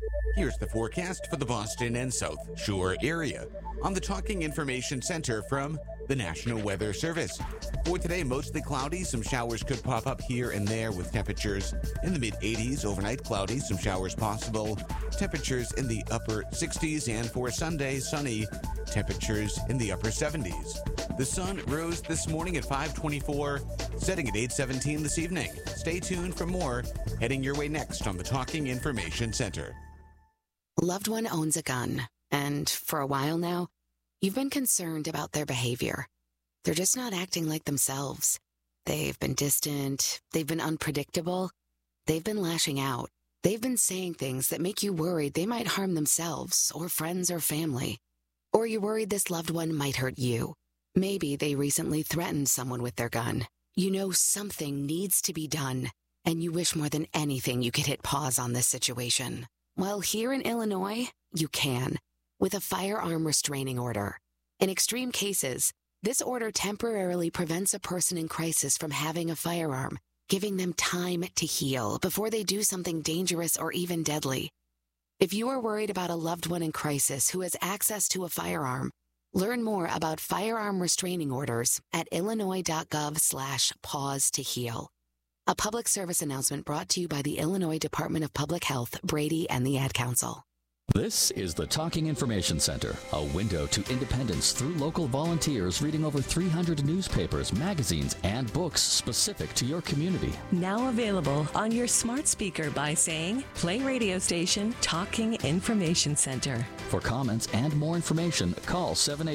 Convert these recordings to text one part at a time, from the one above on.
Here's the forecast for the Boston and South Shore area on the Talking Information Center from the National Weather Service. For today, mostly cloudy. Some showers could pop up here and there with temperatures in the mid-80s. Overnight, cloudy. Some showers possible. Temperatures in the upper 60s. And for Sunday, sunny. Temperatures in the upper 70s. The sun rose this morning at 5:24, setting at 8:17 this evening. Stay tuned for more heading your way next on the Talking Information Center. Loved one owns a gun, and for a while now, you've been concerned about their behavior. They're just not acting like themselves. They've been distant, they've been unpredictable, they've been lashing out. They've been saying things that make you worried they might harm themselves or friends or family. Or you're worried this loved one might hurt you. Maybe they recently threatened someone with their gun. You know something needs to be done, and you wish more than anything you could hit pause on this situation. Well, here in Illinois, you can, with a firearm restraining order. In extreme cases, this order temporarily prevents a person in crisis from having a firearm, giving them time to heal before they do something dangerous or even deadly. If you are worried about a loved one in crisis who has access to a firearm, learn more about firearm restraining orders at illinois.gov/pause to heal. A public service announcement brought to you by the Illinois Department of Public Health, Brady, and the Ad Council. This is the Talking Information Center, a window to independence through local volunteers reading over 300 newspapers, magazines, and books specific to your community. Now available on your smart speaker by saying, play radio station Talking Information Center. For comments and more information, call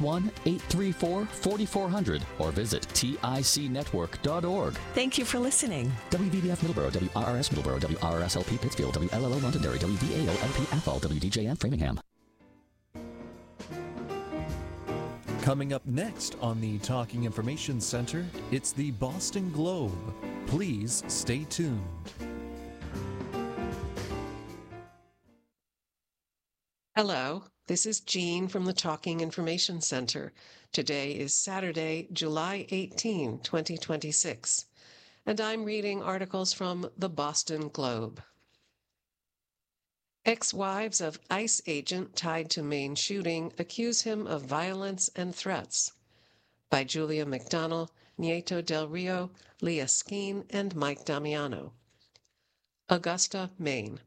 781-834-4400 or visit ticnetwork.org. Thank you for listening. WVDF Middleborough, WRRS Middleborough, WRSLP Pittsfield, WLLO Londonderry, WVAO-LP Athol, WDJN Framingham. Coming up next on the Talking Information Center, it's the Boston Globe. Please stay tuned. Hello, this is Jean from the Talking Information Center. Today is Saturday, July 18, 2026, and I'm reading articles from the Boston Globe. Ex-wives of ICE agent tied to Maine shooting accuse him of violence and threats. By Julia McDonnell, Nieto Del Rio, Leah Skeen, and Mike Damiano. Augusta, Maine.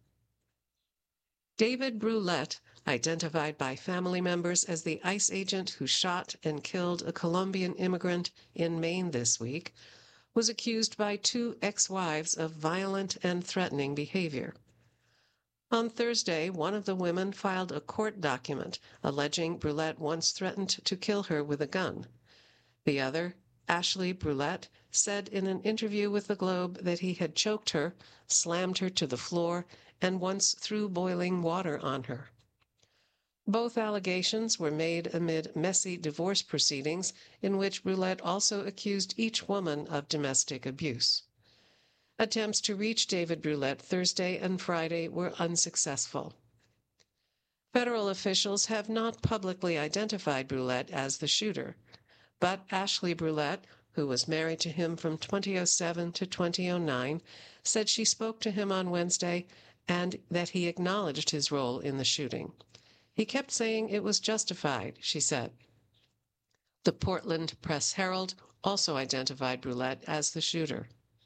David Brulette, identified by family members as the ICE agent who shot and killed a Colombian immigrant in Maine this week, was accused by two ex-wives of violent and threatening behavior. On Thursday, one of the women filed a court document alleging Brulette once threatened to kill her with a gun. The other, Ashley Brulette, said in an interview with the Globe that he had choked her, slammed her to the floor, and once threw boiling water on her. Both allegations were made amid messy divorce proceedings in which Brulette also accused each woman of domestic abuse. Attempts to reach David Brulette Thursday and Friday were unsuccessful. Federal officials have not publicly identified Brulette as the shooter, but Ashley Brulette, who was married to him from 2007 to 2009, said she spoke to him on Wednesday and that he acknowledged his role in the shooting. He kept saying it was justified, she said. The Portland Press-Herald also identified Brulette as the shooter.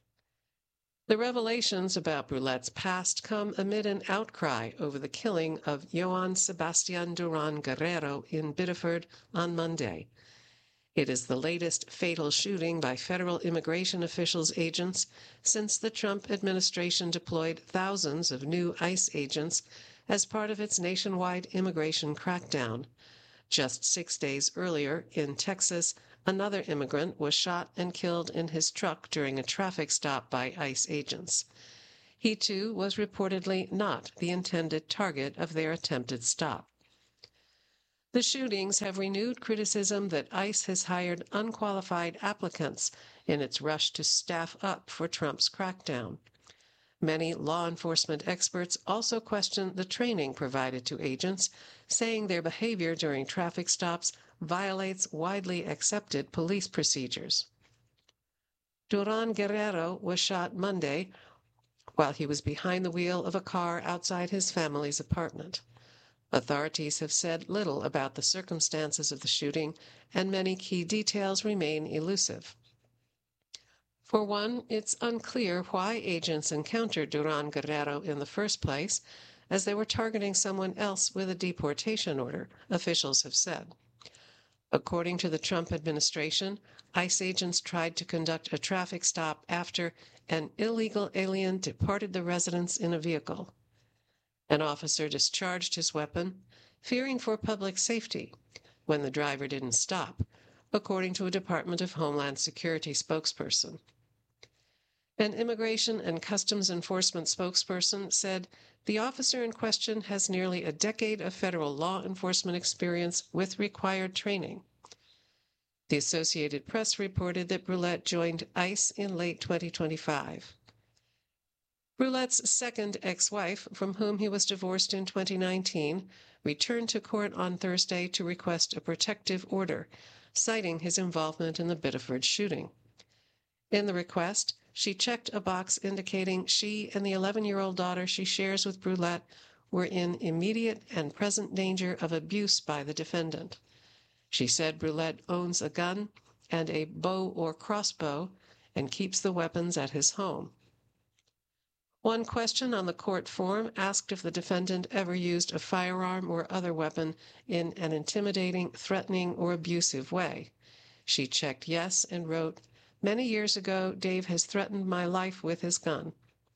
The revelations about Brulette's past come amid an outcry over the killing of Joan Sebastian Duran Guerrero in Biddeford on Monday. It is the latest fatal shooting by federal immigration officials' agents since the Trump administration deployed thousands of new ICE agents as part of its nationwide immigration crackdown. Just 6 days earlier, in Texas, another immigrant was shot and killed in his truck during a traffic stop by ICE agents. He, too, was reportedly not the intended target of their attempted stop. The shootings have renewed criticism that ICE has hired unqualified applicants in its rush to staff up for Trump's crackdown. Many law enforcement experts also question the training provided to agents, saying their behavior during traffic stops violates widely accepted police procedures. Duran Guerrero was shot Monday while he was behind the wheel of a car outside his family's apartment. Authorities have said little about the circumstances of the shooting, and many key details remain elusive. For one, it's unclear why agents encountered Duran Guerrero in the first place, as they were targeting someone else with a deportation order, officials have said. According to the Trump administration, ICE agents tried to conduct a traffic stop after an illegal alien departed the residence in a vehicle. An officer discharged his weapon, fearing for public safety, when the driver didn't stop, according to a Department of Homeland Security spokesperson. An Immigration and Customs Enforcement spokesperson said the officer in question has nearly a decade of federal law enforcement experience with required training. The Associated Press reported that Brulette joined ICE in late 2025. Brulette's second ex-wife, from whom he was divorced in 2019, returned to court on Thursday to request a protective order, citing his involvement in the Biddeford shooting. In the request, she checked a box indicating she and the 11-year-old daughter she shares with Brulette were in immediate and present danger of abuse by the defendant. She said Brulette owns a gun and a bow or crossbow and keeps the weapons at his home. One question on the court form asked if the defendant ever used a firearm or other weapon in an intimidating, threatening, or abusive way. She checked yes and wrote, "Many years ago, Dave has threatened my life with his gun."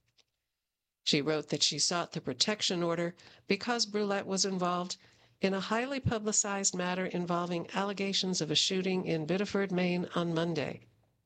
She wrote that she sought the protection order because Brulette was involved in a highly publicized matter involving allegations of a shooting in Biddeford, Maine on Monday.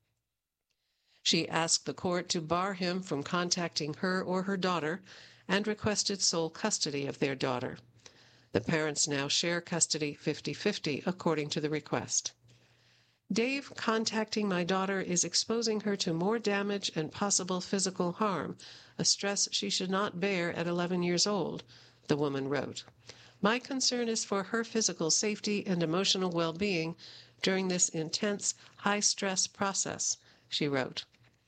She asked the court to bar him from contacting her or her daughter and requested sole custody of their daughter. The parents now share custody 50-50, according to the request. "Dave contacting my daughter is exposing her to more damage and possible physical harm, a stress she should not bear at 11 years old," the woman wrote. "My concern is for her physical safety and emotional well-being during this intense, high-stress process," she wrote.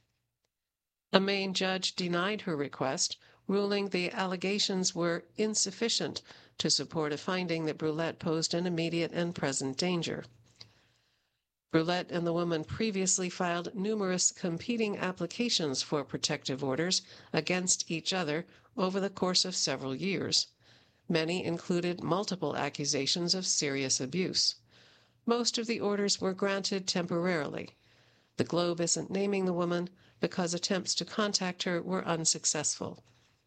A Maine judge denied her request, ruling the allegations were insufficient to support a finding that Brulette posed an immediate and present danger. Brulette and the woman previously filed numerous competing applications for protective orders against each other over the course of several years. Many included multiple accusations of serious abuse. Most of the orders were granted temporarily. The Globe isn't naming the woman because attempts to contact her were unsuccessful.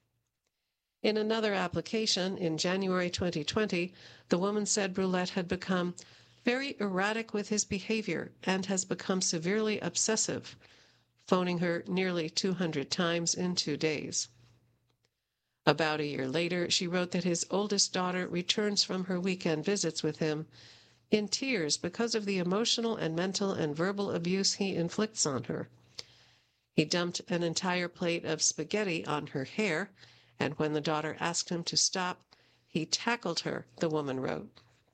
In another application in January 2020, the woman said Brulette had become very erratic with his behavior and has become severely obsessive, phoning her nearly 200 times in 2 days. About a year later, she wrote that his oldest daughter returns from her weekend visits with him in tears because of the emotional and mental and verbal abuse he inflicts on her. He dumped an entire plate of spaghetti on her hair, and when the daughter asked him to stop, he tackled her, the woman wrote.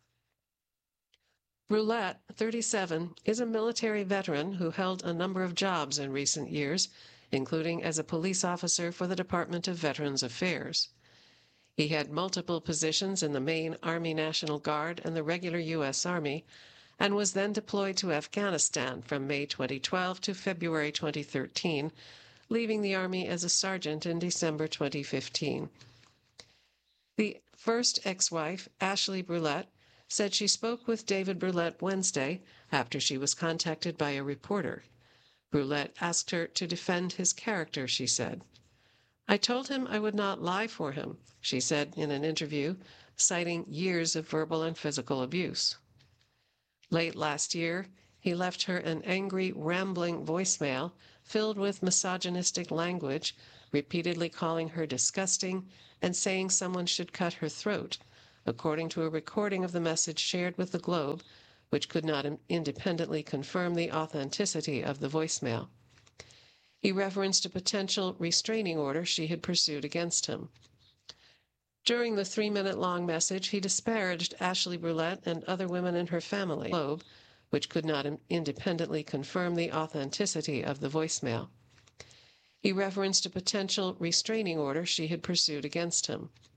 Brulette, 37, is a military veteran who held a number of jobs in recent years, including as a police officer for the Department of Veterans Affairs. He had multiple positions in the Maine Army National Guard and the regular U.S. Army, and was then deployed to Afghanistan from May 2012 to February 2013, leaving the Army as a sergeant in December 2015. The first ex-wife, Ashley Brulette, said she spoke with David Brulette Wednesday after she was contacted by a reporter. Brulette asked her to defend his character, she said. "I told him I would not lie for him," she said in an interview, citing years of verbal and physical abuse. Late last year, he left her an angry, rambling voicemail filled with misogynistic language, repeatedly calling her disgusting and saying someone should cut her throat, according to a recording of the message shared with the Globe, which could not independently confirm the authenticity of the voicemail. He referenced a potential restraining order she had pursued against him. During the 3-minute-long message, he disparaged Ashley Brulette and other women in her family, Globe, which could not independently confirm the authenticity of the voicemail. He referenced a potential restraining order she had pursued against him.